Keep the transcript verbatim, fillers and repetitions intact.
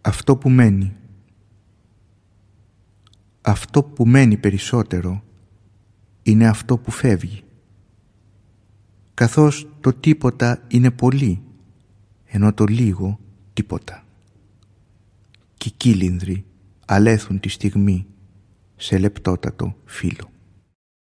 Αυτό που μένει. Αυτό που μένει περισσότερο είναι αυτό που φεύγει. Καθώς το τίποτα είναι πολύ, ενώ το λίγο τίποτα. Κι οι κύλινδροι αλέθουν τη στιγμή σε λεπτότατο φύλλο.